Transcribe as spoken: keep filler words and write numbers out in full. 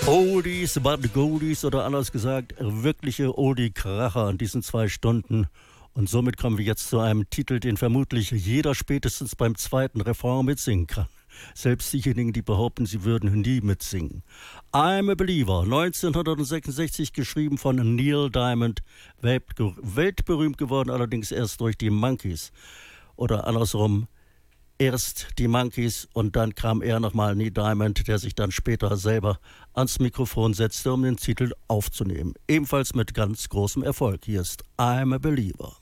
Oldies but Goldies oder anders gesagt, wirkliche Oldie-Kracher an diesen zwei Stunden. Und somit kommen wir jetzt zu einem Titel, den vermutlich jeder spätestens beim zweiten Refrain mitsingen kann. Selbst diejenigen, die behaupten, sie würden nie mitsingen. I'm a Believer, neunzehnhundertsechsundsechzig, geschrieben von Neil Diamond, weltberühmt geworden allerdings erst durch die Monkees. Oder andersrum, erst die Monkees und dann kam er nochmal, Neil Diamond, der sich dann später selber ans Mikrofon setzte, um den Titel aufzunehmen. Ebenfalls mit ganz großem Erfolg. Hier ist I'm a Believer.